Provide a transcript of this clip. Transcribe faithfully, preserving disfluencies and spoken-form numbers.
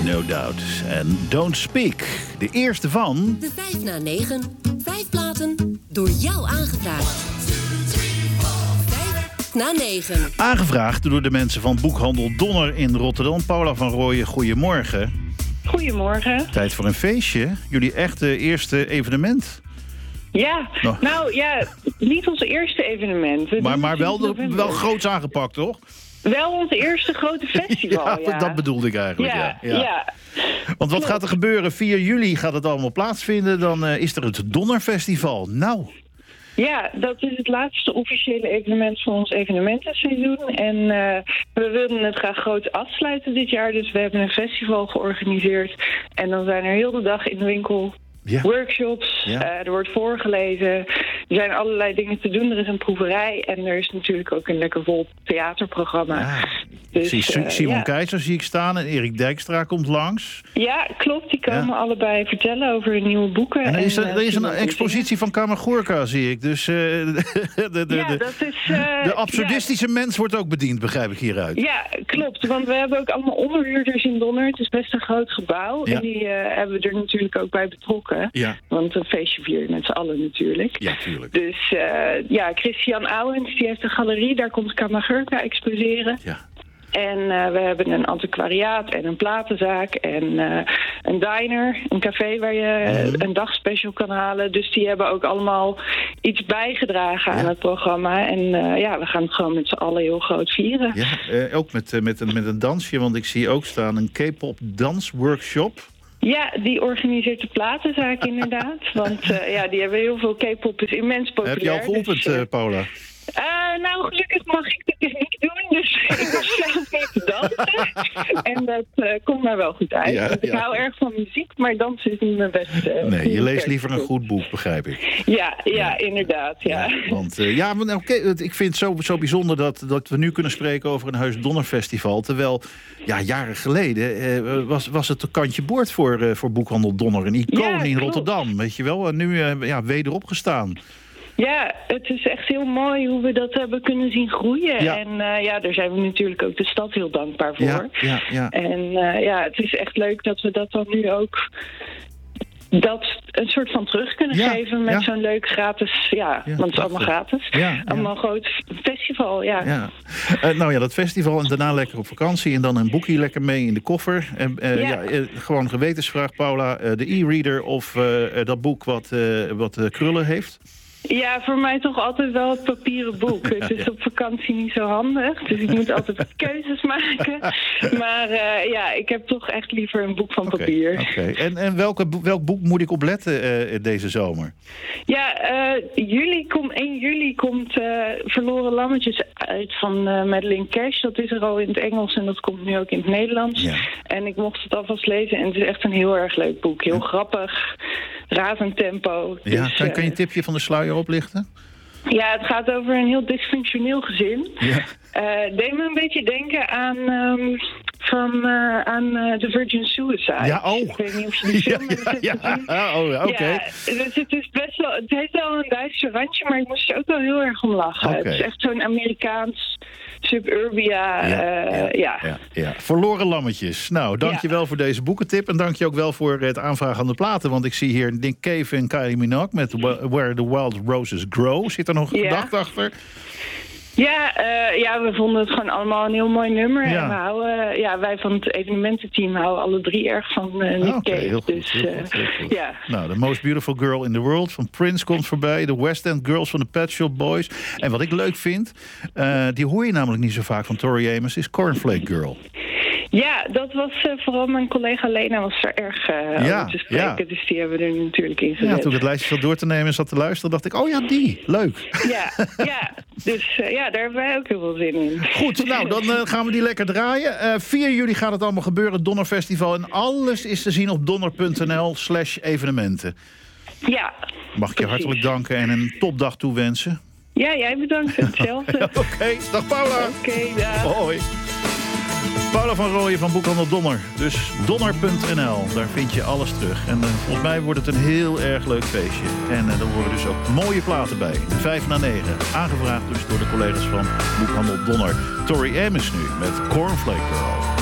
No Doubt. En Don't Speak. De eerste van... De vijf na negen. Vijf platen door jou aangevraagd. Vijf na negen. Aangevraagd door de mensen van Boekhandel Donner in Rotterdam. Paula van Rooyen, goedemorgen. Goedemorgen. Tijd voor een feestje. Jullie echte eerste evenement. Ja, Oh. nou ja, niet ons eerste evenement. We Maar, maar wel, doen- wel groots aangepakt, toch? Wel ons eerste grote festival, ja. ja, dat bedoelde ik eigenlijk, ja. Ja, ja. ja. Want wat Klopt. gaat er gebeuren? vier juli gaat het allemaal plaatsvinden. Dan uh, is er het Donnerfestival. Nou... Ja, dat is het laatste officiële evenement van ons evenementenseizoen. En uh, we wilden het graag groot afsluiten dit jaar. Dus we hebben een festival georganiseerd. En dan zijn er heel de dag in de winkel Ja. workshops. Ja. Uh, er wordt voorgelezen. Er zijn allerlei dingen te doen. Er is een proeverij. En er is natuurlijk ook een lekker vol theaterprogramma. Ja. Dus, Zie Su- uh, Simon ja. Keizer zie ik staan en Erik Dijkstra komt langs. Ja, klopt. Die komen Ja. allebei vertellen over hun nieuwe boeken. En er is, En, er uh, is een Simon expositie van Kamagurka, zie ik. Dus uh, de, de, de, Ja, de, dat is... uh, de absurdistische mens wordt ook bediend, begrijp ik hieruit. Ja, klopt. Want we hebben ook allemaal onderhuurders in Donner. Het is best een groot gebouw. Ja. En die uh, hebben we er natuurlijk ook bij betrokken. Ja, Want een feestje vieren met z'n allen natuurlijk. ja, tuurlijk. Dus uh, ja, Christian Ouwens, die heeft een galerie. Daar komt Kamagurka exposeren. Ja. En uh, we hebben een antiquariaat en een platenzaak en uh, een diner, een café waar je Mhm. een dagspecial kan halen. Dus die hebben ook allemaal iets bijgedragen aan Ja. het programma. En uh, ja, we gaan het gewoon met z'n allen heel groot vieren. Ja, uh, ook met, uh, met, een, met een dansje, want ik zie ook staan een K-pop dansworkshop. Ja, die organiseert de platenzaak inderdaad. Want uh, ja, die hebben heel veel K-pop, is immens populair. Heb je al geoefend, dus, uh, uh, Paula? Uh, nou, gelukkig mag ik de techniek doen, dus ik hoef zelf niet te dansen. En dat uh, komt mij wel goed uit. Ja, Want ik ja. hou erg van muziek, maar dansen is niet mijn beste. Nee, je leest liever een goed boek, begrijp ik. Ja, ja, inderdaad, ja. Ja, want uh, ja, maar nou, oké, het- ik vind het zo, zo bijzonder dat, dat we nu kunnen spreken over een Heus Donnerfestival. Terwijl, ja, jaren geleden uh, was, was het een kantje boord voor, uh, voor Boekhandel Donner. Een icoon Ja, in klopt. Rotterdam, weet je wel. En nu uh, ja, wederop gestaan. Ja, het is echt heel mooi hoe we dat hebben kunnen zien groeien. Ja. En uh, ja, daar zijn we natuurlijk ook de stad heel dankbaar voor. Ja, ja, ja. En uh, ja, het is echt leuk dat we dat dan nu ook dat een soort van terug kunnen Ja, geven met ja. zo'n leuk gratis, ja, Ja, want het is allemaal prachtig. gratis. Ja, ja. Allemaal een groot festival, ja. Ja. Uh, nou ja, dat festival en daarna lekker op vakantie. En dan een boekje lekker mee in de koffer. En, uh, ja. Ja. uh, gewoon een gewetensvraag, Paula. Uh, de e-reader of uh, uh, dat boek wat, uh, wat uh, krullen heeft? Ja, voor mij toch altijd wel het papieren boek. Het is op vakantie niet zo handig, dus ik moet altijd keuzes maken. Maar uh, ja, ik heb toch echt liever een boek van Oké, papier. oké. En, en welke, bo- welk boek moet ik opletten uh, deze zomer? Ja, uh, juli kom, één juli komt uh, Verloren Lammetjes uit van uh, Madeleine Cash. Dat is er al in het Engels en dat komt nu ook in het Nederlands. Ja. En ik mocht het alvast lezen en het is echt een heel erg leuk boek. Heel grappig, razend tempo. Ja, Dus, kan, kan je uh, een tipje van de sluier oplichten? ja, het gaat over een heel dysfunctioneel gezin. Ja. Uh, deed me een beetje denken aan, um, van, uh, aan uh, The Virgin Suicide. Ja, oh. Ik weet niet of je die Ja, film ja, hebt ja. gezien. Ah, oh, ja, oké. Ja, dus het is best wel, het heeft wel een duister randje, maar ik moest er ook wel heel erg om lachen. Oké. Het is echt zo'n Amerikaans suburbia, Ja, uh, ja, ja. ja, ja. Verloren lammetjes. Nou, dankjewel voor deze boekentip. En dank je ook wel voor het aanvragen aan de platen. Want ik zie hier Nick Cave en Kylie Minogue met Where the Wild Roses Grow. Zit er nog een Ja. gedachte achter? Ja, uh, ja, we vonden het gewoon allemaal een heel mooi nummer. Ja. En we houden, ja, wij van het evenemententeam houden alle drie erg van uh, Nick Ah, oké, Cave. heel goed, Dus, heel uh, goed, heel goed. ja. Nou, The Most Beautiful Girl in the World van Prince komt voorbij. De West End Girls van de Pet Shop Boys. En wat ik leuk vind, uh, die hoor je namelijk niet zo vaak van Tori Amos, is Cornflake Girl. Ja, dat was uh, vooral mijn collega Lena was er erg uh, Ja, over te spreken. ja. Dus die hebben we er natuurlijk in Ja, gezet. toen ik het lijstje zat door te nemen en zat te luisteren, dacht ik, oh ja, die. Leuk. Ja, ja. Dus uh, ja, daar hebben wij ook heel veel zin in. Goed, nou, dan uh, gaan we die lekker draaien. Uh, vier juli gaat het allemaal gebeuren, Donnerfestival. En alles is te zien op donner.nl slash evenementen. Ja, Mag ik je precies. hartelijk danken en een topdag toewensen. Ja, jij bedankt. Hetzelfde. Oké, okay, dag Paula. Oké, okay, dag. Hoi. Paula van Rooyen van Boekhandel Donner. Dus donner punt n l, daar vind je alles terug. En uh, volgens mij wordt het een heel erg leuk feestje. En uh, daar horen dus ook mooie platen bij. De vijf na negen. Aangevraagd dus door de collega's van Boekhandel Donner. Tori Amos nu met Cornflake Girl.